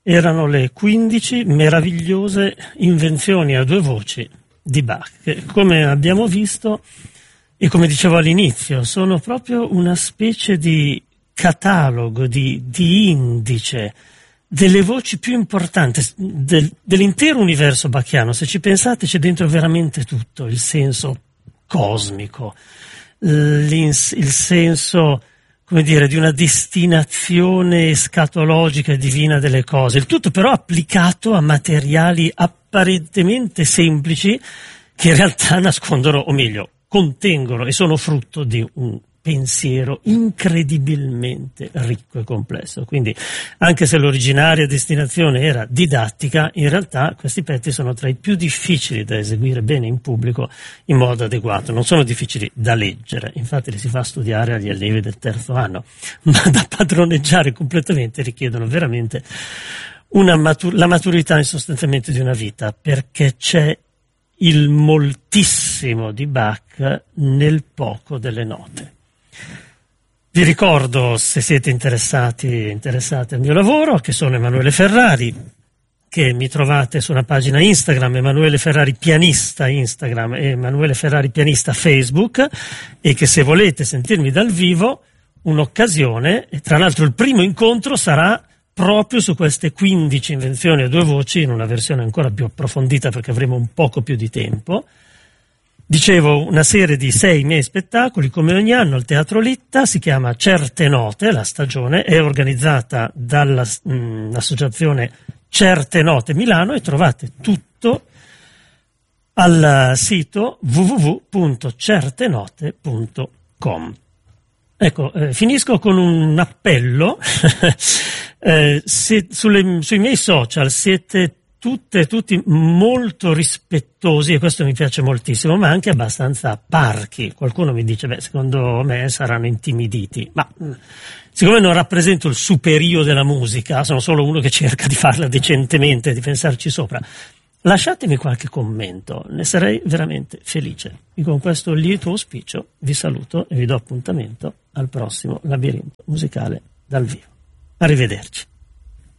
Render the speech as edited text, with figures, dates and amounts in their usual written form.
erano le 15 meravigliose invenzioni a due voci di Bach, che, come abbiamo visto e come dicevo all'inizio, sono proprio una specie di catalogo, di indice delle voci più importanti dell'intero universo bachiano. Se ci pensate, c'è dentro veramente tutto, il senso cosmico, il senso, come dire, di una destinazione escatologica e divina delle cose, il tutto però applicato a materiali apparentemente semplici che in realtà nascondono, o meglio, contengono e sono frutto di un pensiero incredibilmente ricco e complesso. Quindi, anche se l'originaria destinazione era didattica, in realtà questi pezzi sono tra i più difficili da eseguire bene in pubblico in modo adeguato. Non sono difficili da leggere, infatti li si fa studiare agli allievi del terzo anno, ma da padroneggiare completamente richiedono veramente la maturità sostanzialmente di una vita, perché c'è il moltissimo di Bach nel poco delle note. Vi ricordo, se siete interessati al mio lavoro, che sono Emanuele Ferrari, che mi trovate su una pagina Instagram, Emanuele Ferrari Pianista Instagram e Emanuele Ferrari Pianista Facebook, e che se volete sentirmi dal vivo, un'occasione, e tra l'altro il primo incontro sarà proprio su queste 15 invenzioni a due voci, in una versione ancora più approfondita perché avremo un poco più di tempo. Dicevo, una serie di 6 miei spettacoli, come ogni anno, al Teatro Litta, si chiama Certe Note, la stagione, è organizzata dall'associazione Certe Note Milano, e trovate tutto al sito www.certenote.com. Ecco, finisco con un appello. Sui miei social siete tutti molto rispettosi, e questo mi piace moltissimo, ma anche abbastanza parchi. Qualcuno mi dice, secondo me saranno intimiditi, ma siccome non rappresento il superio della musica, sono solo uno che cerca di farla decentemente, di pensarci sopra, lasciatemi qualche commento, ne sarei veramente felice. E con questo lieto auspicio vi saluto e vi do appuntamento al prossimo labirinto musicale dal vivo. Arrivederci.